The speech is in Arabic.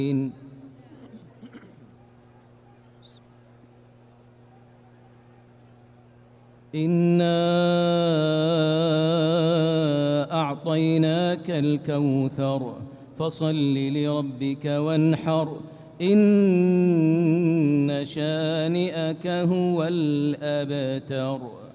إنا أعطيناك الكوثر فصل لربك وانحر إن شانئك هو الأبتر.